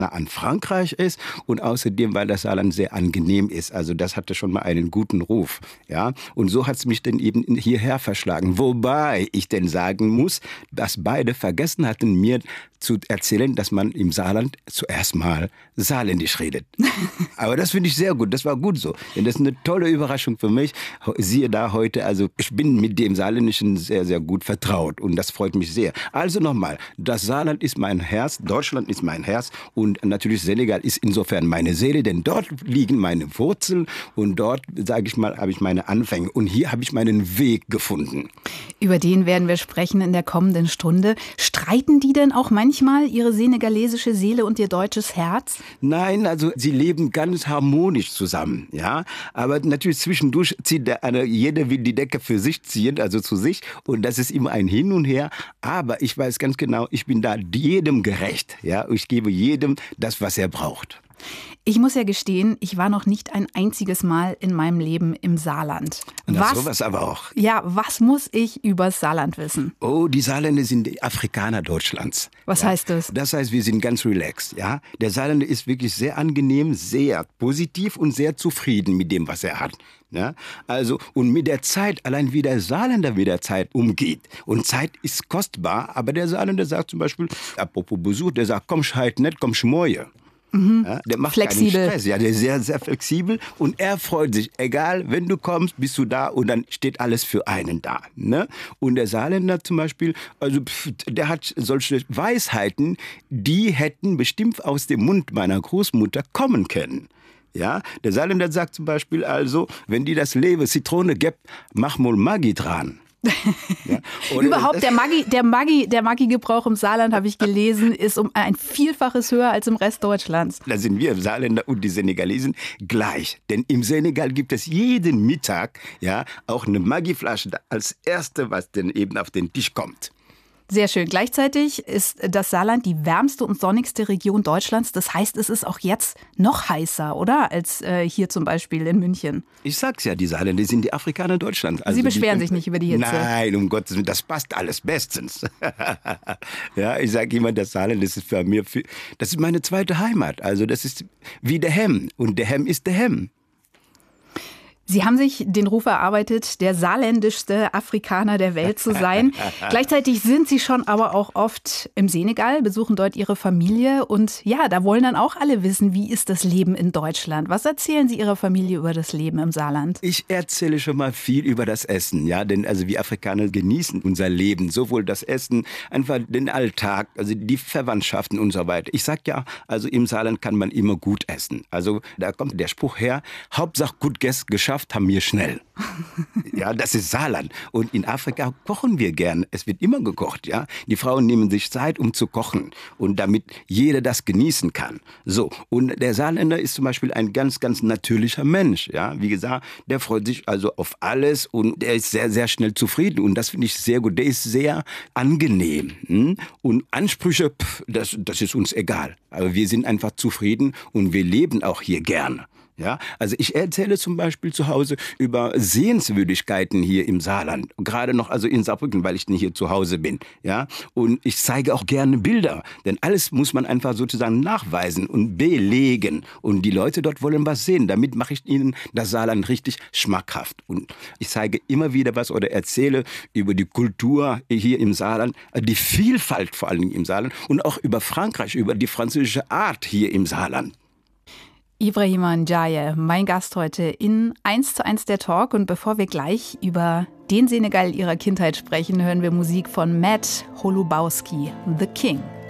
an Frankreich ist und außerdem, weil das Saarland sehr angenehm ist. Also das hatte schon mal einen guten Ruf. Ja? Und so hat es mich dann eben hierher verschlagen. Wobei ich denn sagen muss, dass beide vergessen hatten, mir zu erzählen, dass man im Saarland zuerst mal saarländisch redet. Aber das finde ich sehr gut, das war gut so. Denn das ist eine tolle Überraschung für mich. Siehe da heute, also ich bin mit dem Saarländischen sehr, sehr gut vertraut und das freut mich sehr. Also nochmal, das Saarland ist mein Herz, Deutschland ist mein Herz und natürlich Senegal ist insofern meine Seele, denn dort liegen meine Wurzeln und dort, sage ich mal, habe ich meine Anfänge und hier habe ich meinen Weg gefunden. Über den werden wir sprechen in der kommenden Stunde. Streiten die denn auch manchmal, ihre senegalesische Seele und ihr deutsches Herz? Nein, also sie leben ganz harmonisch zusammen, ja. Aber natürlich zwischendurch zieht jeder will die Decke für sich ziehen, also zu sich. Und das ist immer ein Hin und Her. Aber ich weiß ganz genau, ich bin da jedem gerecht, ja. Ich gebe jedem das, was er braucht. Ich muss ja gestehen, ich war noch nicht ein einziges Mal in meinem Leben im Saarland. Sowas aber auch. Ja, was muss ich übers Saarland wissen? Oh, die Saarländer sind die Afrikaner Deutschlands. Was heißt das? Das heißt, wir sind ganz relaxed. Ja? Der Saarländer ist wirklich sehr angenehm, sehr positiv und sehr zufrieden mit dem, was er hat. Ja? Also, und mit der Zeit, allein wie der Saarländer mit der Zeit umgeht. Und Zeit ist kostbar, aber der Saarländer sagt zum Beispiel, apropos Besuch, der sagt, komm scheit nicht, komm schmoje. Ja, der macht flexibel. Keinen Stress. Ja, der ist sehr, sehr flexibel und er freut sich. Egal, wenn du kommst, bist du da und dann steht alles für einen da. Ne? Und der Saarländer zum Beispiel, also der hat solche Weisheiten, die hätten bestimmt aus dem Mund meiner Großmutter kommen können. Ja, der Saarländer sagt zum Beispiel also, wenn die das Leben Zitrone gibt, mach mal Maggi dran. Ja, überhaupt der Maggi-Gebrauch im Saarland, habe ich gelesen, ist um ein Vielfaches höher als im Rest Deutschlands. Da sind wir Saarländer und die Senegalesen gleich. Denn im Senegal gibt es jeden Mittag ja auch eine Maggi-Flasche als erste, was denn eben auf den Tisch kommt. Sehr schön. Gleichzeitig ist das Saarland die wärmste und sonnigste Region Deutschlands. Das heißt, es ist auch jetzt noch heißer, oder? Als hier zum Beispiel in München. Ich sag's ja, die Saarländer sind die Afrikaner Deutschlands. Also Sie beschweren sich nicht über die Hitze? Nein, um Gottes Willen, das passt alles bestens. Ja, ich sage immer, das Saarland das ist für mich, das ist meine zweite Heimat. Also das ist wie der Hemm und der Hemm ist der Hemm. Sie haben sich den Ruf erarbeitet, der saarländischste Afrikaner der Welt zu sein. Gleichzeitig sind Sie schon aber auch oft im Senegal, besuchen dort Ihre Familie. Und ja, da wollen dann auch alle wissen, wie ist das Leben in Deutschland? Was erzählen Sie Ihrer Familie über das Leben im Saarland? Ich erzähle schon mal viel über das Essen. Ja, denn also wir Afrikaner genießen unser Leben. Sowohl das Essen, einfach den Alltag, also die Verwandtschaften und so weiter. Ich sag ja, also im Saarland kann man immer gut essen. Also da kommt der Spruch her, Hauptsache gut geschafft haben wir schnell. Ja, das ist Saarland. Und in Afrika kochen wir gern. Es wird immer gekocht, ja. Die Frauen nehmen sich Zeit, um zu kochen. Und damit jeder das genießen kann. So. Und der Saarländer ist zum Beispiel ein ganz, ganz natürlicher Mensch, ja. Wie gesagt, der freut sich also auf alles und der ist sehr, sehr schnell zufrieden. Und das finde ich sehr gut. Der ist sehr angenehm. Und Ansprüche, das ist uns egal. Aber wir sind einfach zufrieden und wir leben auch hier gerne. Ja, also ich erzähle zum Beispiel zu Hause über Sehenswürdigkeiten hier im Saarland. Gerade noch also in Saarbrücken, weil ich denn hier zu Hause bin. Ja, und ich zeige auch gerne Bilder. Denn alles muss man einfach sozusagen nachweisen und belegen. Und die Leute dort wollen was sehen. Damit mache ich ihnen das Saarland richtig schmackhaft. Und ich zeige immer wieder was oder erzähle über die Kultur hier im Saarland, die Vielfalt vor allem im Saarland und auch über Frankreich, über die französische Art hier im Saarland. Ibrahima Ndiaye, mein Gast heute in 1:1 der Talk. Und bevor wir gleich über den Senegal ihrer Kindheit sprechen, hören wir Musik von Matt Holubowski, The King.